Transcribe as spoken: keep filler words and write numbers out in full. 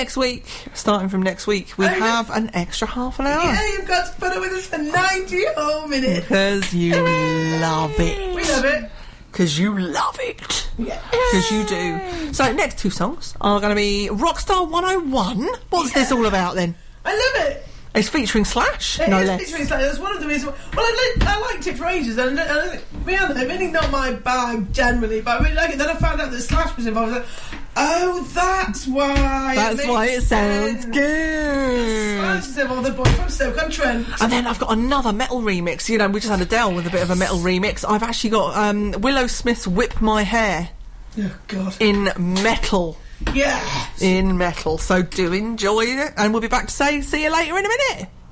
next week, starting from next week, we Oh, have an extra half an hour. Yeah, you've got to put up with us for ninety whole minutes. Because you love it. We love it. Because you love it. Yeah. Because you do. So, next two songs are going to be Rockstar one oh one. What's Yeah. this all about then? I love it. It's featuring Slash, It no is less. featuring Slash. That's one of the reasons. Well, I, li- I liked it for ages, and I, I, I really not my bag generally, but I really like it. Then I found out that Slash was involved. I was like, oh, that's why. That's it why it makes sounds sense. good. Slash is involved, the boy from Stoke-on-Trent. And then I've got another metal remix. You know, we just had Adele with a bit of a metal remix. I've actually got um, Willow Smith's Whip My Hair Oh God. in metal. Yes. In metal. So do enjoy it. And we'll be back to say see you later in a minute.